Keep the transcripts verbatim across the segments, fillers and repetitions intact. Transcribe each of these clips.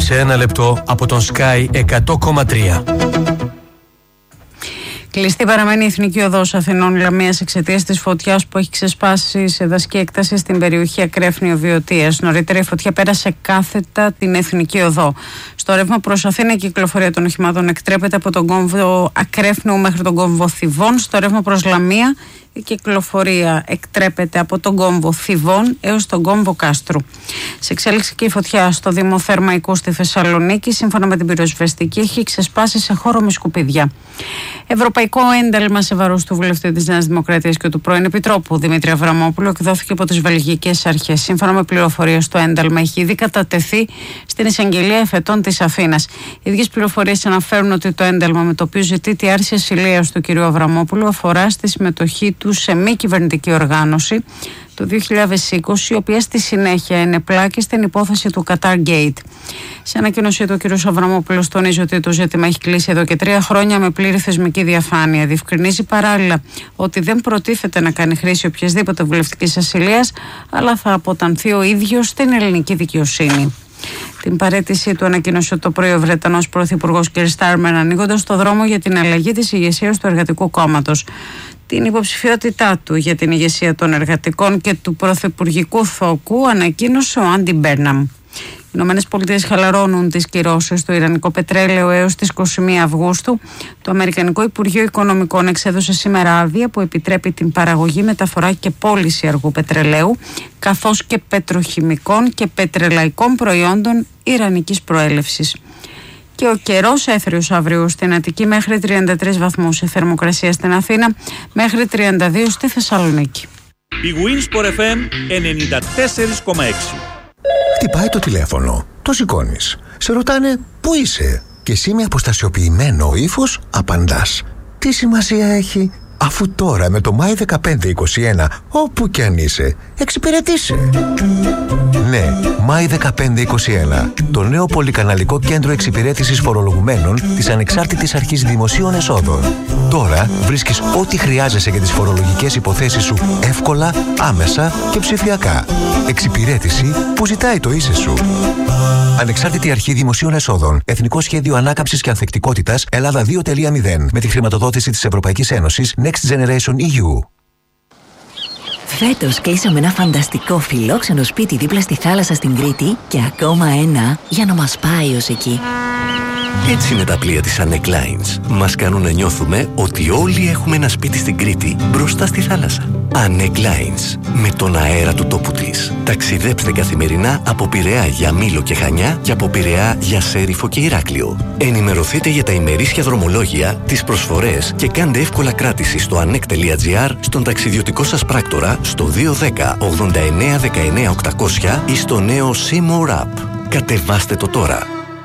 σε ένα λεπτό από τον Sky εκατό κόμμα τρία. Κλειστή παραμένει η Εθνική Οδός Αθηνών Λαμίας εξαιτίας της φωτιάς που έχει ξεσπάσει σε δασική έκταση στην περιοχή Ακρέφνιο Βιωτίας. Νωρίτερα η φωτιά πέρασε κάθετα την Εθνική Οδό. Στο ρεύμα προς Αθήνα η κυκλοφορία των οχημάτων εκτρέπεται από τον κόμβο Ακρέφνιου μέχρι τον κόμβο Θηβών. Στο ρεύμα προς Λαμία η κυκλοφορία εκτρέπεται από τον κόμβο Θηβών έως τον κόμβο Κάστρου. Σε εξέλιξη και η φωτιά στο Δήμο Θερμαϊκού στη Θεσσαλονίκη, σύμφωνα με την πυροσβεστική, έχει ξεσπάσει σε χώρο με σκουπίδια. Ευρωπαϊκό ένταλμα σε βαρός του βουλευτή της Νέας Δημοκρατίας και του πρώην Επιτρόπου Δημήτρη Αβραμόπουλου εκδόθηκε από τις βελγικές αρχές. Σύμφωνα με πληροφορίες, το ένταλμα έχει ήδη κατατεθεί στην εισαγγελία εφετών της Αθήνας. Οι ίδιες πληροφορίες αναφέρουν ότι το ένταλμα με το οποίο ζητείται η άρση ασυλίας του κ. Αβραμόπουλου αφορά στη συμμετοχή του σε μη κυβερνητική οργάνωση το δύο χιλιάδες είκοσι, η οποία στη συνέχεια ενεπλάκη στην υπόθεση του Qatar Gate. Σε ανακοίνωσή του, ο κ. Αβραμόπουλος τονίζει ότι το ζήτημα έχει κλείσει εδώ και τρία χρόνια με πλήρη θεσμική διαφάνεια. Διευκρινίζει παράλληλα ότι δεν προτίθεται να κάνει χρήση οποιασδήποτε βουλευτικής ασυλίας, αλλά θα αποτανθεί ο ίδιος στην ελληνική δικαιοσύνη. Την παραίτησή του ανακοίνωσε το πρωί ο Βρετανός Πρωθυπουργός κ. Στάρμερ, ανοίγοντας το δρόμο για την αλλαγή της ηγεσίας του Εργατικού Κόμματος. Την υποψηφιότητά του για την ηγεσία των εργατικών και του πρωθυπουργικού θόκου ανακοίνωσε ο Άντι Μπέρναμ. Οι Ηνωμένες Πολιτείες χαλαρώνουν τις κυρώσεις στο ιρανικό πετρέλαιο έως τις είκοσι μία Αυγούστου. Το Αμερικανικό Υπουργείο Οικονομικών εξέδωσε σήμερα άδεια που επιτρέπει την παραγωγή, μεταφορά και πώληση αργού πετρελαίου, καθώς και πετροχημικών και πετρελαϊκών προϊόντων ιρανικής προέλευσης. Και ο καιρός έθριος αύριο στην Αττική μέχρι τριάντα τρεις βαθμούς, η θερμοκρασία στην Αθήνα μέχρι τριάντα δύο στη Θεσσαλονίκη. Η Winsport εφ εμ ενενήντα τέσσερα κόμμα έξι. Χτυπάει το τηλέφωνο, το σηκώνεις. Σε ρωτάνε πού είσαι και εσύ με αποστασιοποιημένο ύφος απαντάς. Τι σημασία έχει, αφού τώρα με το Μάη δεκαπέντε είκοσι ένα όπου κι αν είσαι εξυπηρετήσει. Ναι, Μάη δεκαπέντε είκοσι ένα, το νέο πολυκαναλικό κέντρο εξυπηρέτησης φορολογουμένων της Ανεξάρτητης Αρχής Δημοσίων Εσόδων. Τώρα βρίσκεις ό,τι χρειάζεσαι για τις φορολογικές υποθέσεις σου εύκολα, άμεσα και ψηφιακά. Εξυπηρέτηση που ζητάει το ίσες σου. Ανεξάρτητη Αρχή Δημοσίων Εσόδων. Εθνικό Σχέδιο Ανάκαμψης και Ανθεκτικότητας Ελλάδα δύο τελεία μηδέν. Με τη χρηματοδότηση της Ευρωπαϊκής Ένωσης Next Generation ι γιου. Φέτος κλείσαμε ένα φανταστικό φιλόξενο σπίτι δίπλα στη θάλασσα στην Κρήτη και ακόμα ένα για να μας πάει ως εκεί. Έτσι είναι τα πλοία της Annec Lines. Μας κάνουν να νιώθουμε ότι όλοι έχουμε ένα σπίτι στην Κρήτη μπροστά στη θάλασσα. Annec Lines. Με τον αέρα του τόπου της. Ταξιδέψτε καθημερινά από Πειραιά για Μήλο και Χανιά και από Πειραιά για Σέριφο και Ηράκλειο. Ενημερωθείτε για τα ημερήσια δρομολόγια, τις προσφορές και κάντε εύκολα κράτηση στο ανεκ τελεία τζι άρ, στον ταξιδιωτικό σας πράκτορα, στο δύο ένα μηδέν ογδόντα εννέα δεκαεννέα οκτακόσια ή στο νέο Seymour App. Κατεβάστε το τώρα.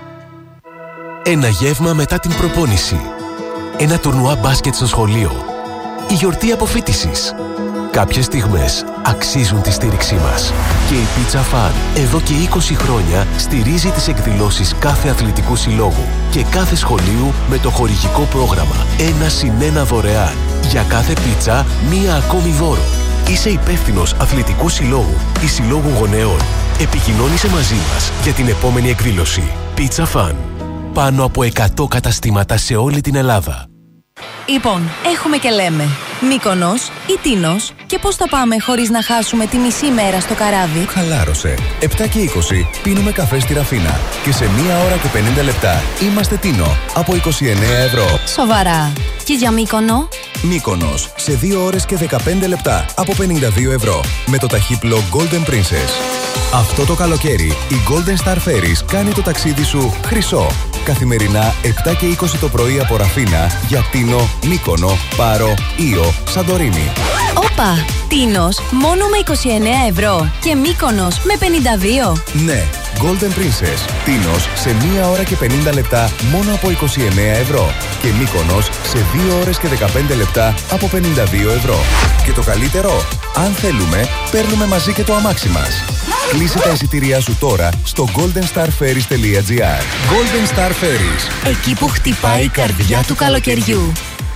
Ένα γεύμα μετά την προπόνηση. Ένα τουρνουά μπάσκετ στο σχολείο. Η γιορτή αποφοίτησης. Κάποιες στιγμές αξίζουν τη στήριξή μας. Και η Pizza Fun εδώ και είκοσι χρόνια στηρίζει τις εκδηλώσεις κάθε αθλητικού συλλόγου και κάθε σχολείου με το χορηγικό πρόγραμμα ένα συν ένα δωρεάν. Για κάθε πίτσα μία ακόμη δώρο. Είσαι υπεύθυνος αθλητικού συλλόγου ή συλλόγου γονέων. Επικοινώνησε μαζί μας για την επόμενη εκδήλωση. Pizza Fun. Πάνω από εκατό καταστήματα σε όλη την Ελλάδα. Λοιπόν, έχουμε και λέμε Μύκονος ή Τίνος, και πώς θα πάμε χωρίς να χάσουμε τη μισή μέρα στο καράβι. Χαλάρωσε. επτά και είκοσι πίνουμε καφέ στη Ραφίνα και σε μία ώρα και πενήντα λεπτά είμαστε Τίνο από είκοσι εννέα ευρώ. Σοβαρά. Και για Μύκονο? Μύκονος σε δύο ώρες και δεκαπέντε λεπτά από πενήντα δύο ευρώ με το ταχύπλο Golden Princess. Αυτό το καλοκαίρι η Golden Star Ferries κάνει το ταξίδι σου χρυσό. Καθημερινά επτά και είκοσι το πρωί από Ραφίνα για Τίνο, Μύκονο, Πάρο, Ήο, Σαντορίνη. Όπα! Τίνος μόνο με είκοσι εννέα ευρώ και Μύκονος με πενήντα δύο. Ναι, Golden Princess. Τίνος σε μία ώρα και πενήντα λεπτά μόνο από είκοσι εννέα ευρώ και Μύκονος σε δύο ώρες και δεκαπέντε λεπτά από πενήντα δύο ευρώ. Και το καλύτερο, αν θέλουμε, παίρνουμε μαζί και το αμάξι μας. Κλείσε τα εισιτήριά σου τώρα στο golden star ferries τελεία τζι άρ. Golden Star Ferries. Εκεί που χτυπάει η καρδιά του καλοκαιριού.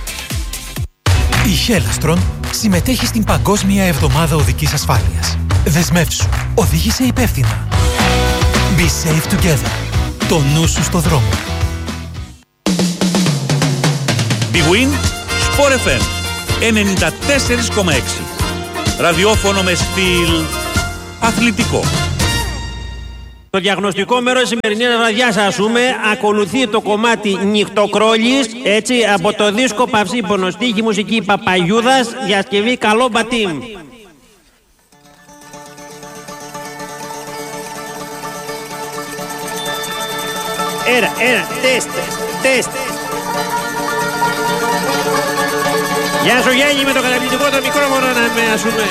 Η Helastron συμμετέχει στην Παγκόσμια Εβδομάδα Οδικής Ασφάλειας. Δεσμεύσου. Οδήγησε υπεύθυνα. Be safe together. Το νου σου στο δρόμο. Big Win, Sport εφ εμ ενενήντα τέσσερα κόμμα έξι. Ραδιόφωνο με στυλ αθλητικό. Το διαγνωστικό μέρος της σημερινής βραδιάς, ας πούμε, ακολουθεί το κομμάτι Νυχτοκρόλης, έτσι, από το δίσκο Παυσίπονο, στίχη μουσική Παπαγιούδας, διασκευή Καλό Μπατίμ. Ένα, ένα, τεστ, τεστ. Γεια σου Γιάννη, με το καταπληκτικό το μικρόφωνο να με, ας πούμε.